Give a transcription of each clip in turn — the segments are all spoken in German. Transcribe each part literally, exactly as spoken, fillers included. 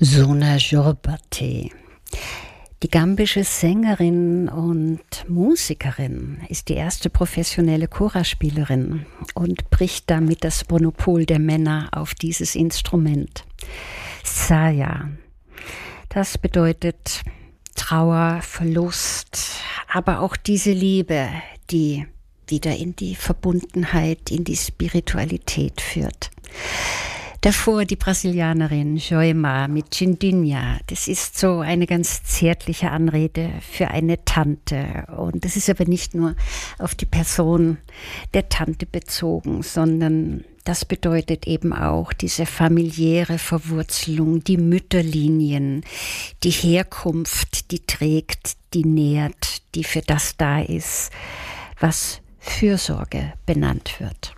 Sona Jorbate. Die gambische Sängerin und Musikerin ist die erste professionelle Kora-Spielerin und bricht damit das Monopol der Männer auf dieses Instrument. Saya. Das bedeutet Trauer, Verlust, aber auch diese Liebe, die wieder in die Verbundenheit, in die Spiritualität führt. Davor die Brasilianerin Joelma mit Chindinha. Das ist so eine ganz zärtliche Anrede für eine Tante. Und das ist aber nicht nur auf die Person der Tante bezogen, sondern das bedeutet eben auch diese familiäre Verwurzelung, die Mütterlinien, die Herkunft, die trägt, die nährt, die für das da ist, was Fürsorge benannt wird.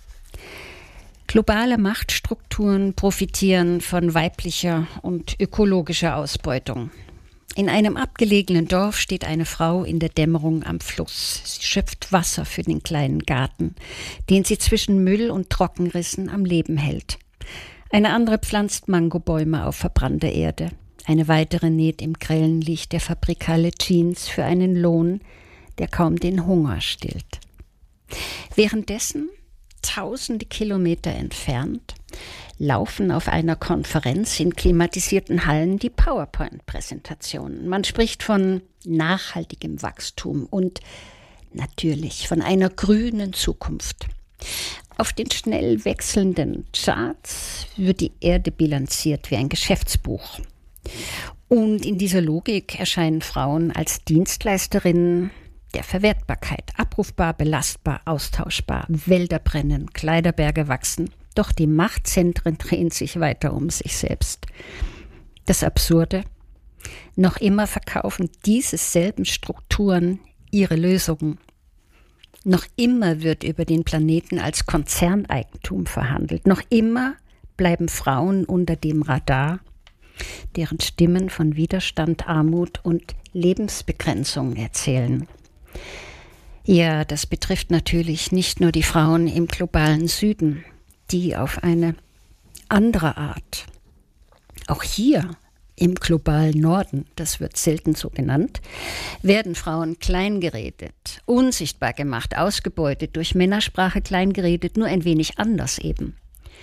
Globale Machtstrukturen profitieren von weiblicher und ökologischer Ausbeutung. In einem abgelegenen Dorf steht eine Frau in der Dämmerung am Fluss. Sie schöpft Wasser für den kleinen Garten, den sie zwischen Müll und Trockenrissen am Leben hält. Eine andere pflanzt Mangobäume auf verbrannter Erde. Eine weitere näht im grellen Licht der Fabrikhalle Jeans für einen Lohn, der kaum den Hunger stillt. Währenddessen tausende Kilometer entfernt laufen auf einer Konferenz in klimatisierten Hallen die PowerPoint-Präsentationen. Man spricht von nachhaltigem Wachstum und natürlich von einer grünen Zukunft. Auf den schnell wechselnden Charts wird die Erde bilanziert wie ein Geschäftsbuch. Und in dieser Logik erscheinen Frauen als Dienstleisterinnen der Verwertbarkeit, abrufbar, belastbar, austauschbar. Wälder brennen, Kleiderberge wachsen, doch die Machtzentren drehen sich weiter um sich selbst. Das Absurde: Noch immer verkaufen diese selben Strukturen ihre Lösungen. Noch immer wird über den Planeten als Konzerneigentum verhandelt. Noch immer bleiben Frauen unter dem Radar, deren Stimmen von Widerstand, Armut und Lebensbegrenzung erzählen. Ja, das betrifft natürlich nicht nur die Frauen im globalen Süden, die auf eine andere Art, auch hier im globalen Norden, das wird selten so genannt, werden Frauen kleingeredet, unsichtbar gemacht, ausgebeutet, durch Männersprache kleingeredet, nur ein wenig anders eben.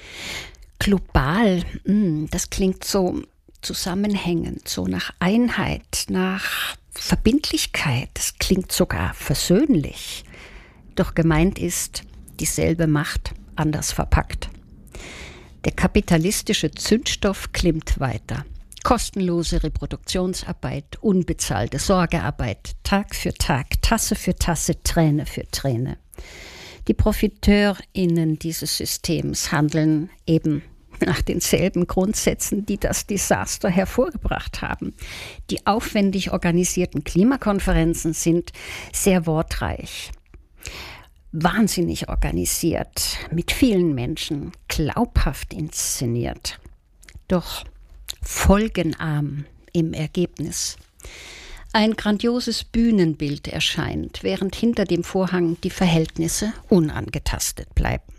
Global, das klingt so zusammenhängend, so nach Einheit, nach Verbindlichkeit, das klingt sogar versöhnlich. Doch gemeint ist dieselbe Macht, anders verpackt. Der kapitalistische Zündstoff klimmt weiter. Kostenlose Reproduktionsarbeit, unbezahlte Sorgearbeit, Tag für Tag, Tasse für Tasse, Träne für Träne. Die ProfiteurInnen dieses Systems handeln eben nach denselben Grundsätzen, die das Desaster hervorgebracht haben. Die aufwendig organisierten Klimakonferenzen sind sehr wortreich, wahnsinnig organisiert, mit vielen Menschen, glaubhaft inszeniert, doch folgenarm im Ergebnis. Ein grandioses Bühnenbild erscheint, während hinter dem Vorhang die Verhältnisse unangetastet bleiben.